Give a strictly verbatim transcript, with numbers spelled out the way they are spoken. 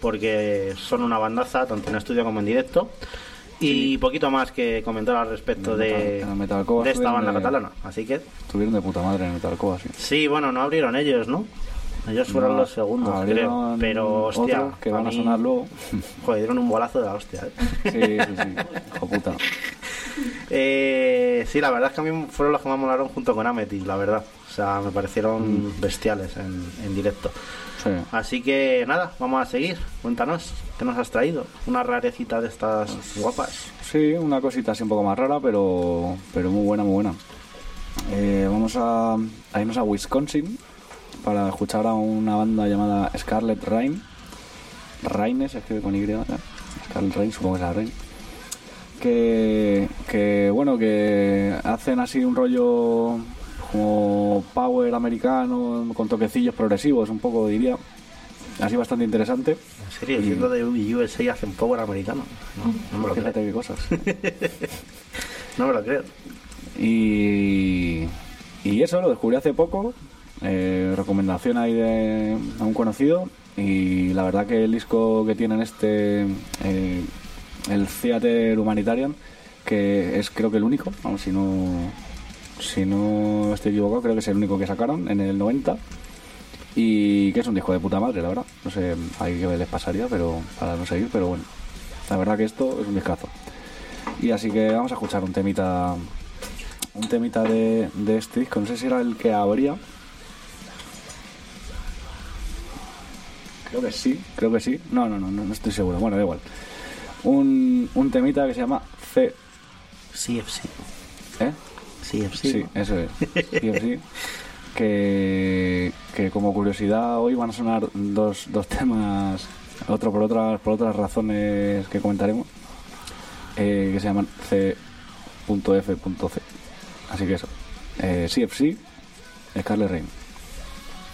porque son una bandaza, tanto en estudio como en directo. Y sí. Poquito más que comentar al respecto de, de, Metal Alcoba de esta banda de, catalana. Así que estuvieron de puta madre en Metal Alcoba, sí. Sí, bueno, no abrieron ellos, ¿no? Ellos fueron no, los segundos, creo. Pero, hostia, que van a, mí, a sonar luego. Joder, dieron un bolazo de la hostia, ¿eh? Sí, sí, sí. Hijo puta. Eh, sí, la verdad es que a mí fueron los que más molaron junto con Amethyst, la verdad. O sea, me parecieron mm. bestiales en, en directo. Sí. Así que nada, vamos a seguir. Cuéntanos, ¿qué nos has traído? Una rarecita de estas pues, guapas. Sí, una cosita así un poco más rara, pero, pero muy buena, muy buena. Eh, vamos a, a irnos a Wisconsin para escuchar a una banda llamada Scarlet Rain. Rain se escribe con Y, ¿no? Scarlet Rain, supongo que es la Rain. Que, que bueno, que hacen así un rollo como power americano con toquecillos progresivos, un poco diría, así bastante interesante. ¿En serio? Y... siendo de U S A hacen power americano. No, no me lo Fíjate creo. qué cosas. No me lo creo. Y, y eso lo descubrí hace poco. Eh, recomendación ahí de a un conocido, y la verdad que el disco que tienen este eh, el Theater Humanitarian, que es creo que el único, vamos, si no si no estoy equivocado, creo que es el único que sacaron en el noventa, y que es un disco de puta madre, la verdad. No sé ahí qué les pasaría, pero para no seguir, pero bueno, la verdad que esto es un discazo. Y así que vamos a escuchar un temita un temita de, de este disco, no sé si era el que abría. Creo que sí, creo que sí. No, no, no, no estoy seguro. Bueno, da igual. Un, un temita que se llama C... C F C. ¿Eh? C F C. Sí, ¿no? Eso es. C F C. Que, que como curiosidad hoy van a sonar dos, dos temas, otro por otras, por otras razones que comentaremos, eh, que se llaman C F C. Así que eso. Eh, C F C, Scarlet Rain.